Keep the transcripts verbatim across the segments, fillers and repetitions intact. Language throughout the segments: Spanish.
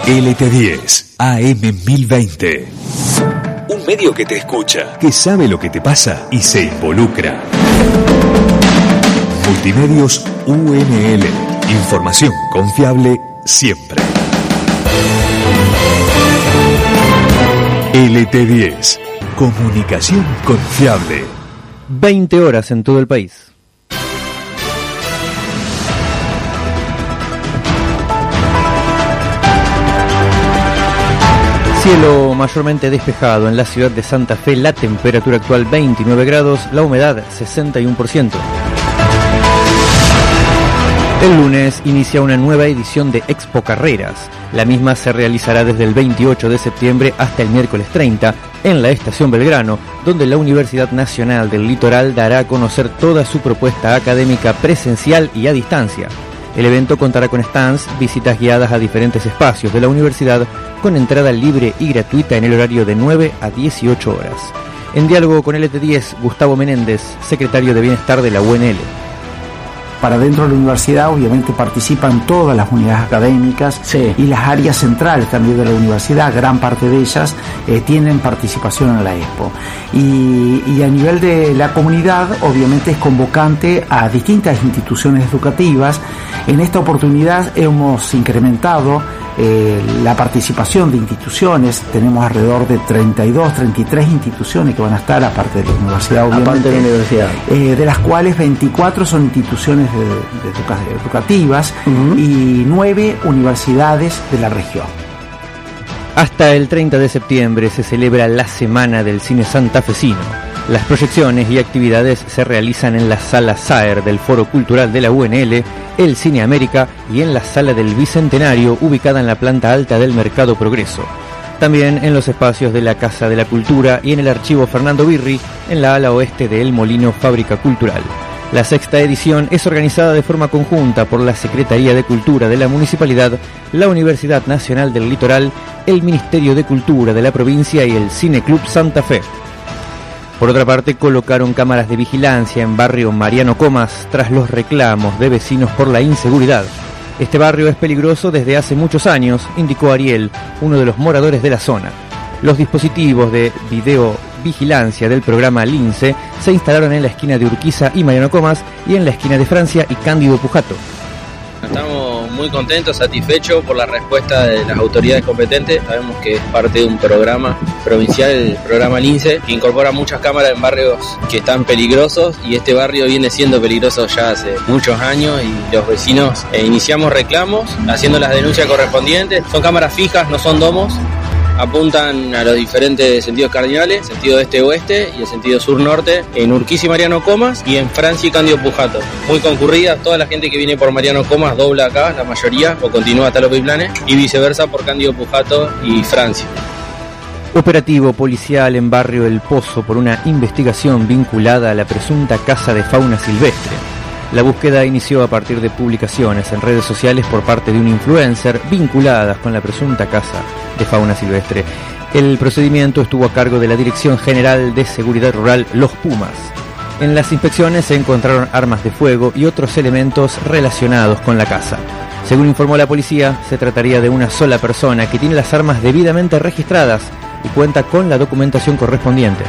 L T diez, A M mil veinte. Un medio que te escucha, que sabe lo que te pasa y se involucra. Multimedios U N L. Información confiable siempre. L T diez. Comunicación confiable. veinte horas en todo el país. Cielo mayormente despejado en la ciudad de Santa Fe, la temperatura actual veintinueve grados, la humedad sesenta y uno por ciento. El lunes inicia una nueva edición de Expo Carreras. La misma se realizará desde el veintiocho de septiembre hasta el miércoles treinta en la Estación Belgrano, donde la Universidad Nacional del Litoral dará a conocer toda su propuesta académica presencial y a distancia. El evento contará con stands, visitas guiadas a diferentes espacios de la universidad, con entrada libre y gratuita en el horario de nueve a dieciocho horas. En diálogo con L T diez, Gustavo Menéndez, secretario de Bienestar de la U N L. Para dentro de la universidad obviamente participan todas las unidades académicas, sí, y las áreas centrales también de la universidad, gran parte de ellas eh, tienen participación en la Expo. Y, y a nivel de la comunidad obviamente es convocante a distintas instituciones educativas. En esta oportunidad hemos incrementado eh, la participación de instituciones. Tenemos alrededor de treinta y dos, treinta y tres instituciones que van a estar, aparte de la universidad obviamente, aparte de la universidad. Eh, de las cuales veinticuatro son instituciones de, de educa- educativas uh-huh. y nueve universidades de la región. Hasta el treinta de septiembre se celebra la Semana del Cine Santafesino. Las proyecciones y actividades se realizan en la Sala Saer del Foro Cultural de la U N L, el Cine América y en la Sala del Bicentenario, ubicada en la planta alta del Mercado Progreso. También en los espacios de la Casa de la Cultura y en el Archivo Fernando Birri, en la ala oeste de El Molino Fábrica Cultural. La sexta edición es organizada de forma conjunta por la Secretaría de Cultura de la Municipalidad, la Universidad Nacional del Litoral, el Ministerio de Cultura de la provincia y el Cine Club Santa Fe. Por otra parte, colocaron cámaras de vigilancia en barrio Mariano Comas tras los reclamos de vecinos por la inseguridad. Este barrio es peligroso desde hace muchos años, indicó Ariel, uno de los moradores de la zona. Los dispositivos de videovigilancia del programa Lince se instalaron en la esquina de Urquiza y Mariano Comas y en la esquina de Francia y Cándido Pujato. Estamos muy contentos, satisfechos por la respuesta de las autoridades competentes. Sabemos que es parte de un programa provincial, el programa Lince, que incorpora muchas cámaras en barrios que están peligrosos, y este barrio viene siendo peligroso ya hace muchos años y los vecinos eh, iniciamos reclamos haciendo las denuncias correspondientes. Son cámaras fijas, no son domos. Apuntan a los diferentes sentidos cardinales, sentido este-oeste y el sentido sur-norte, en Urquiza y Mariano Comas y en Francia y Cándido Pujato. Muy concurrida, toda la gente que viene por Mariano Comas dobla acá, la mayoría, o continúa hasta López Planes, y viceversa por Cándido Pujato y Francia. Operativo policial en barrio El Pozo por una investigación vinculada a la presunta caza de fauna silvestre. La búsqueda inició a partir de publicaciones en redes sociales por parte de un influencer vinculadas con la presunta caza de fauna silvestre. El procedimiento estuvo a cargo de la Dirección General de Seguridad Rural Los Pumas. En las inspecciones se encontraron armas de fuego y otros elementos relacionados con la caza. Según informó la policía, se trataría de una sola persona que tiene las armas debidamente registradas y cuenta con la documentación correspondiente.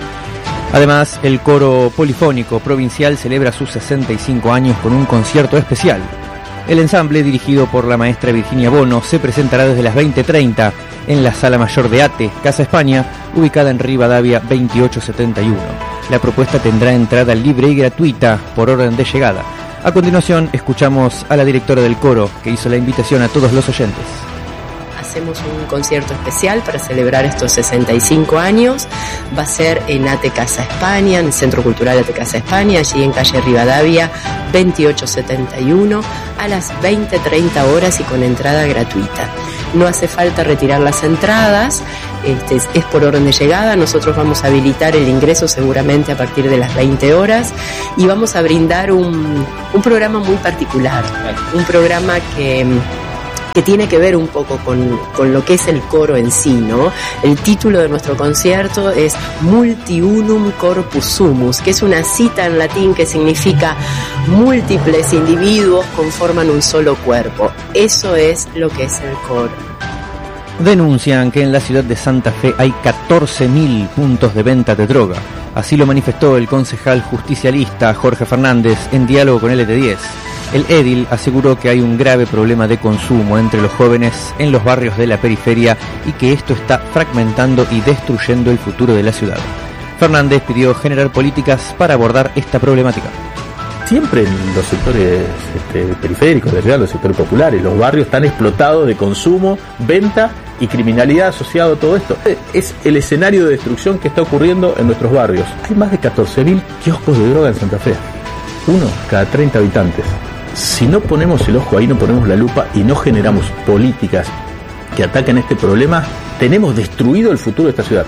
Además, el Coro Polifónico Provincial celebra sus sesenta y cinco años con un concierto especial. El ensamble, dirigido por la maestra Virginia Bono, se presentará desde las veinte treinta en la Sala Mayor de ATE, Casa España, ubicada en Rivadavia veintiocho setenta y uno. La propuesta tendrá entrada libre y gratuita por orden de llegada. A continuación, escuchamos a la directora del coro, que hizo la invitación a todos los oyentes. Hacemos un concierto especial para celebrar estos sesenta y cinco años. Va a ser en ATE Casa España, en el Centro Cultural ATE Casa España, allí en calle Rivadavia veintiocho setenta y uno, a las veinte treinta horas y con entrada gratuita. No hace falta retirar las entradas, este, es, es por orden de llegada. Nosotros vamos a habilitar el ingreso seguramente a partir de las veinte horas y vamos a brindar un, un programa muy particular, un programa que... que tiene que ver un poco con, con lo que es el coro en sí, ¿no? El título de nuestro concierto es Multiunum Corpus Sumus, que es una cita en latín que significa múltiples individuos conforman un solo cuerpo. Eso es lo que es el coro. Denuncian que en la ciudad de Santa Fe hay catorce mil puntos de venta de droga. Así lo manifestó el concejal justicialista Jorge Fernández en diálogo con L T diez. El edil aseguró que hay un grave problema de consumo entre los jóvenes en los barrios de la periferia y que esto está fragmentando y destruyendo el futuro de la ciudad. Fernández pidió generar políticas para abordar esta problemática. Siempre en los sectores este, periféricos de ciudad, los sectores populares, los barrios están explotados de consumo, venta y criminalidad asociado a todo esto. Es el escenario de destrucción que está ocurriendo en nuestros barrios. Hay más de catorce mil kioscos de droga en Santa Fe, uno cada treinta habitantes. Si no ponemos el ojo ahí, no ponemos la lupa y no generamos políticas que ataquen este problema, tenemos destruido el futuro de esta ciudad.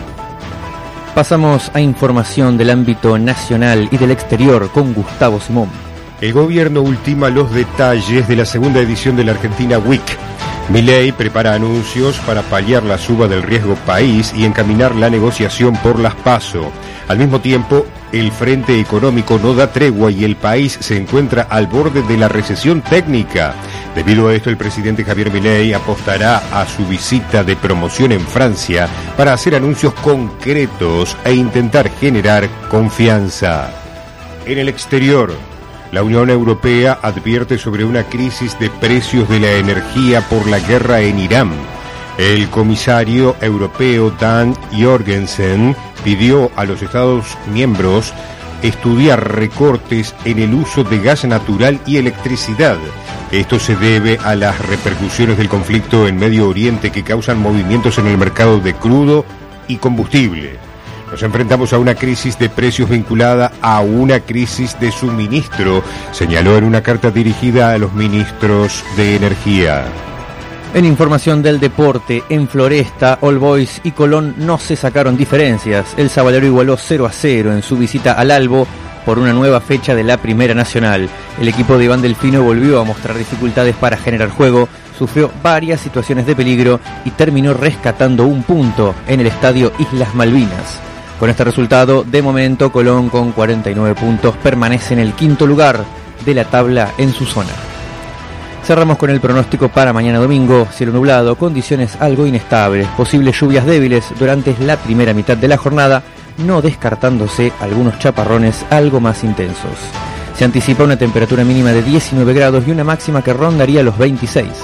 Pasamos a información del ámbito nacional y del exterior con Gustavo Simón. El gobierno ultima los detalles de la segunda edición de la Argentina Week. Milei prepara anuncios para paliar la suba del riesgo país y encaminar la negociación por las PASO. Al mismo tiempo, el frente económico no da tregua y el país se encuentra al borde de la recesión técnica. Debido a esto, el presidente Javier Milei apostará a su visita de promoción en Francia para hacer anuncios concretos e intentar generar confianza. En el exterior, la Unión Europea advierte sobre una crisis de precios de la energía por la guerra en Irán. El comisario europeo Dan Jorgensen pidió a los Estados miembros estudiar recortes en el uso de gas natural y electricidad. Esto se debe a las repercusiones del conflicto en Medio Oriente que causan movimientos en el mercado de crudo y combustible. Nos enfrentamos a una crisis de precios vinculada a una crisis de suministro, señaló en una carta dirigida a los ministros de Energía. En información del deporte, en Floresta, All Boys y Colón no se sacaron diferencias. El Sabalero igualó cero a cero en su visita al Albo por una nueva fecha de la Primera Nacional. El equipo de Iván Delfino volvió a mostrar dificultades para generar juego, sufrió varias situaciones de peligro y terminó rescatando un punto en el estadio Islas Malvinas. Con este resultado, de momento, Colón con cuarenta y nueve puntos permanece en el quinto lugar de la tabla en su zona. Cerramos con el pronóstico para mañana domingo: cielo nublado, condiciones algo inestables, posibles lluvias débiles durante la primera mitad de la jornada, no descartándose algunos chaparrones algo más intensos. Se anticipa una temperatura mínima de diecinueve grados y una máxima que rondaría los veintiséis.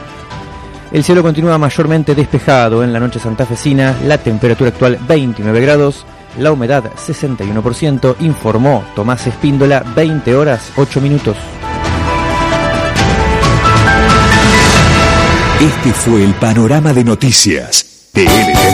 El cielo continúa mayormente despejado en la noche santafesina, la temperatura actual veintinueve grados, la humedad sesenta y uno por ciento, informó Tomás Espíndola, veinte horas ocho minutos. Este fue el panorama de noticias de L T